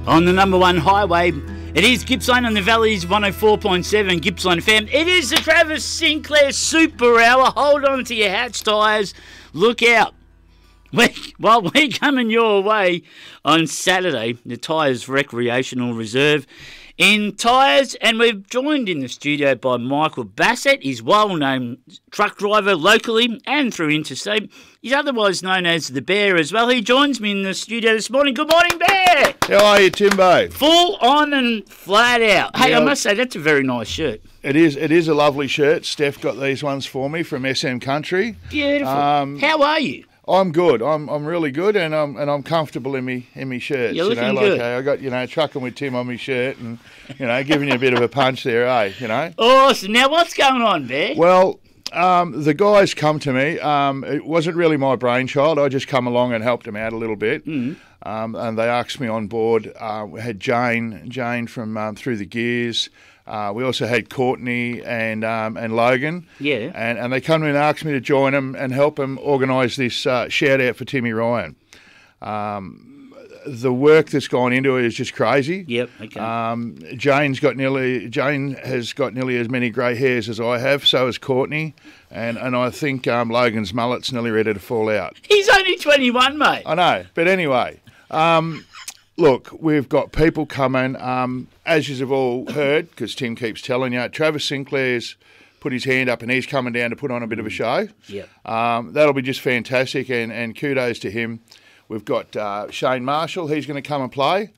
on the number one highway. It is Gippsland on the Valley's 104.7 Gippsland FM. It is the Travis Sinclair Super Hour. Hold on to your hats, tyres. Look out. While we're coming your way on Saturday, the Tyres Recreational Reserve in Tyres, and we're joined in the studio by Michael Bassett. He's well-known truck driver locally and through interstate. He's otherwise known as the Bear as well. He joins me in the studio this morning. Good morning, Bear. How are you, Timbo? Full on and flat out. Hey, Yeah. I must say, that's a very nice shirt. It is a lovely shirt. Steph got these ones for me from SM Country. Beautiful. How are you? I'm good. I'm really good, and I'm comfortable in me shirts. You're looking like good. I got trucking with Tim on my shirt, and giving you a bit of a punch there, Awesome. Now, what's going on, Bear? Well, the guys come to me. It wasn't really my brainchild. I just come along and helped them out a little bit. And they asked me on board. We had Jane from Through the Gears. We also had Courtney and Logan. Yeah. And they come in and asked me to join them and help them organise this shout out for Timmy Ryan. The work that's gone into it is just crazy. Yep. Okay. Jane has got nearly as many grey hairs as I have. So has Courtney, and I think Logan's mullet's nearly ready to fall out. He's only 21, mate. I know, but anyway. Look, we've got people coming. As you've all heard, because Tim keeps telling you, Travis Sinclair's put his hand up and he's coming down to put on a bit of a show. Yep. That'll be just fantastic, and kudos to him. We've got Shane Marshall. He's going to come and play.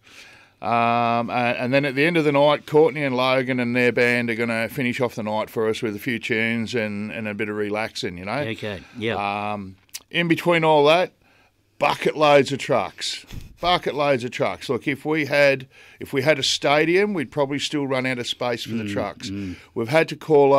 And then at the end of the night, Courtney and Logan and their band are going to finish off the night for us with a few tunes and a bit of relaxing, Okay, yeah. In between all that, bucket loads of trucks. Look, if we had a stadium, we'd probably still run out of space for the trucks. We've had to call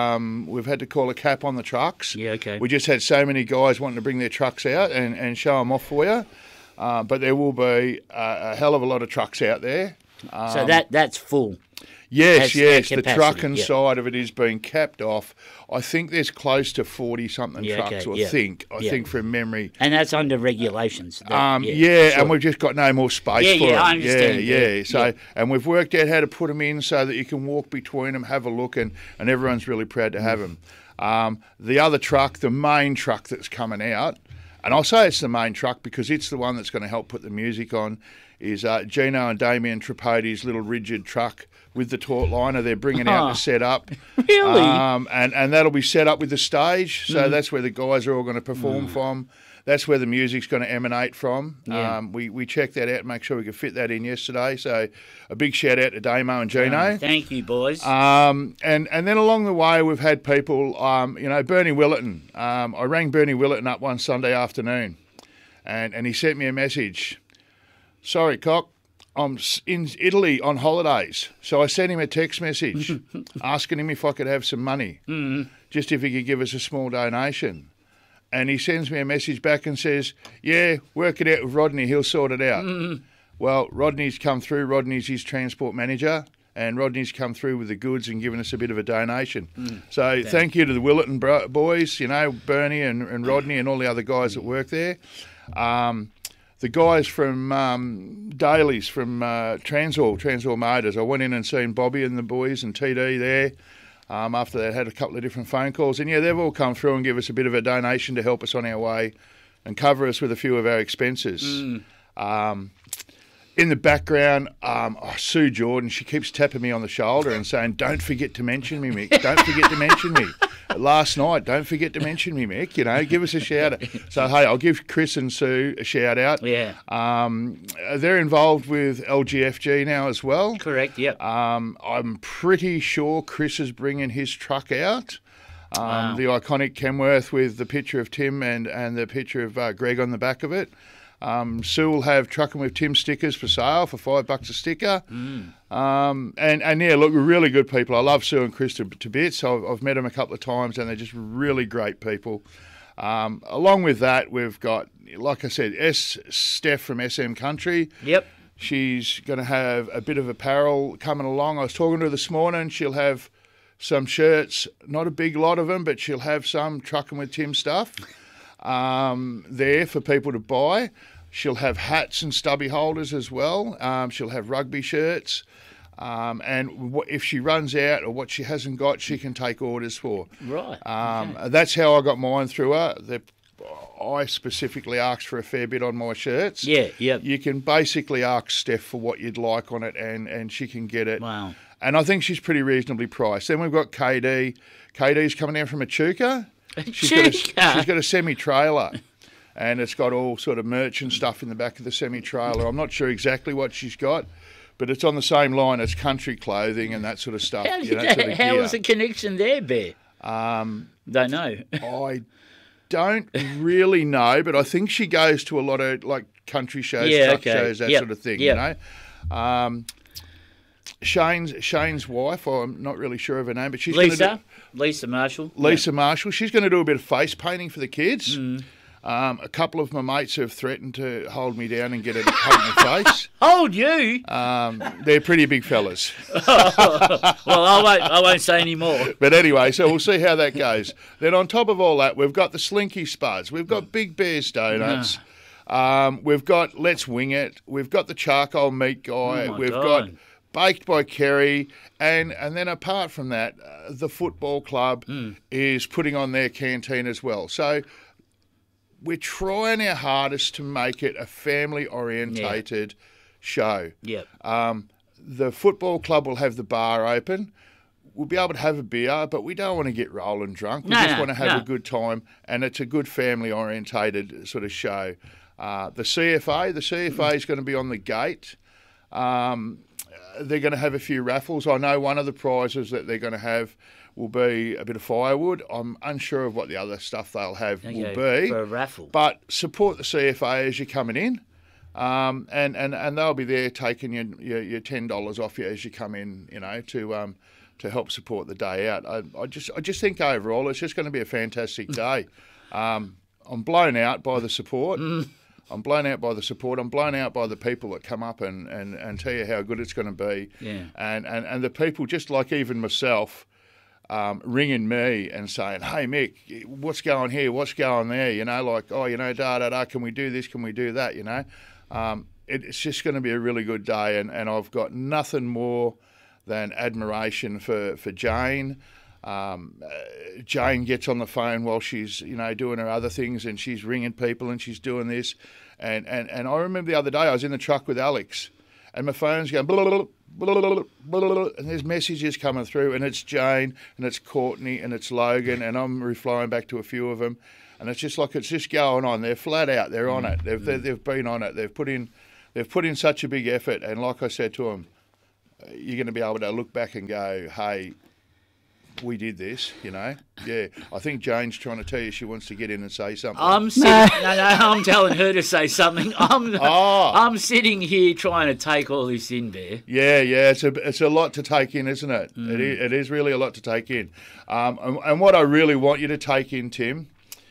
a cap on the trucks. Yeah, okay. We just had so many guys wanting to bring their trucks out and show them off for you. But there will be a hell of a lot of trucks out there. So that's full. Yes, That's the capacity, trucking yeah. side of it is being capped off. I think there's close to 40-something trucks, okay, I think from memory. And that's under regulations. Sure. And we've just got no more space for them. I understand. Yeah. So, yeah. and we've worked out how to put them in so that you can walk between them, have a look, and everyone's really proud to have them. The other truck, the main truck that's coming out, and I'll say it's the main truck because it's the one that's going to help put the music on, is Gino and Damien Tripodi's little rigid truck with the taut liner. They're bringing out to set up. Really? And that'll be set up with the stage. So that's where the guys are all going to perform from. That's where the music's going to emanate from. Yeah. We checked that out and make sure we could fit that in yesterday. So a big shout out to Damo and Gino. Thank you, boys. And then along the way, we've had people, Bernie Willetton. I rang Bernie Willetton up one Sunday afternoon and he sent me a message. Sorry, Cock, I'm in Italy on holidays. So I sent him a text message asking him if I could have some money, just if he could give us a small donation. And he sends me a message back and says, yeah, work it out with Rodney, he'll sort it out. Well, Rodney's come through. Rodney's his transport manager, and Rodney's come through with the goods and given us a bit of a donation. So thank you to the Willetton boys, Bernie and Rodney and all the other guys that work there. The guys from Daly's, from Transall Motors, I went in and seen Bobby and the boys and TD there. After they had a couple of different phone calls. And, they've all come through and give us a bit of a donation to help us on our way and cover us with a few of our expenses. In the background, Sue Jordan, she keeps tapping me on the shoulder and saying, don't forget to mention me, Mick. Don't forget to mention me. Last night, don't forget to mention me, Mick. Give us a shout out. So, hey, I'll give Chris and Sue a shout out. Yeah. They're involved with LGFG now as well. Correct, yep. I'm pretty sure Chris is bringing his truck out. The iconic Kenworth with the picture of Tim and the picture of Greg on the back of it. Sue will have Trucking with Tim stickers for sale for $5 a sticker. Look, we're really good people. I love Sue and Chris to bits. I've met them a couple of times and they're just really great people. Along with that, we've got, like I said, Steph from SM Country. Yep. She's going to have a bit of apparel coming along. I was talking to her this morning. She'll have some shirts, not a big lot of them, but she'll have some Trucking with Tim stuff there for people to buy. She'll have hats and stubby holders as well. She'll have rugby shirts. And if she runs out or what she hasn't got, she can take orders for. Right. That's how I got mine through her. I specifically asked for a fair bit on my shirts. Yeah, yep. You can basically ask Steph for what you'd like on it, and she can get it. Wow. And I think she's pretty reasonably priced. Then we've got KD. KD's coming down from Echuca. She's got a semi-trailer. And it's got all sort of merch and stuff in the back of the semi-trailer. I'm not sure exactly what she's got, but it's on the same line as country clothing and that sort of stuff. How was the connection there, Bear? Don't know. I don't really know, but I think she goes to a lot of like country shows, truck shows, that sort of thing. You know, Shane's wife. I'm not really sure of her name, but she's Lisa Marshall. Lisa Marshall. She's going to do a bit of face painting for the kids. A couple of my mates have threatened to hold me down and get her to paint my face. Hold you? They're pretty big fellas. Well, I won't say any more. But anyway, so we'll see how that goes. Then on top of all that, we've got the Slinky Spuds. We've got Big Bear's Donuts. We've got Let's Wing It. We've got the Charcoal Meat Guy. We've got Baked by Kerry. And then apart from that, the football club is putting on their canteen as well. So we're trying our hardest to make it a family-orientated show. Yep. The football club will have the bar open. We'll be able to have a beer, but we don't want to get rolling drunk. We just want to have a good time, and it's a good family-orientated sort of show. The CFA is going to be on the gate. They're going to have a few raffles. I know one of the prizes that they're going to have will be a bit of firewood. I'm unsure of what the other stuff they'll have will be. For a raffle. But support the CFA as you're coming in. And they'll be there taking your $10 off you as you come in, you know, to help support the day out. I just think overall it's just going to be a fantastic day. I'm blown out by the support. I'm blown out by the support. I'm blown out by the people that come up and tell you how good it's going to be. Yeah. And the people, just like even myself, ringing me and saying, hey, Mick, what's going here? What's going there? You know, like, oh, you know, can we do this? Can we do that? You know, it's just going to be a really good day. And I've got nothing more than admiration for Jane. Jane gets on the phone while she's, you know, doing her other things, and she's ringing people and she's doing this. And I remember the other day I was in the truck with Alex, and my phone's going blah, blah, blah, blah, blah, blah, and there's messages coming through, and it's Jane and it's Courtney and it's Logan, and I'm replying back to a few of them, and it's just like it's just going on. They're flat out. They're on it. They've been on it. They've put in such a big effort, and like I said to them, you're going to be able to look back and go, hey, we did this, you know. Yeah, I think Jane's trying to tell you she wants to get in and say something. I'm telling her to say something. I'm sitting here trying to take all this in, Bear. Yeah, it's a lot to take in, isn't it? It is really a lot to take in. And what I really want you to take in, Tim,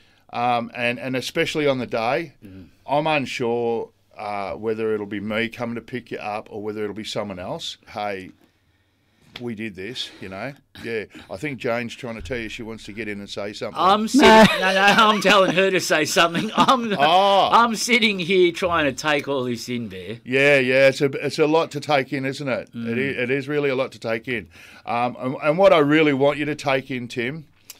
and especially on the day, I'm unsure whether it'll be me coming to pick you up or whether it'll be someone else. Hey, we did this, you know. Yeah, I think Jane's trying to tell you she wants to get in and say something. I'm telling her to say something. I'm sitting here trying to take all this in, Bear. Yeah, it's a lot to take in, isn't it? It is really a lot to take in. And what I really want you to take in, Tim,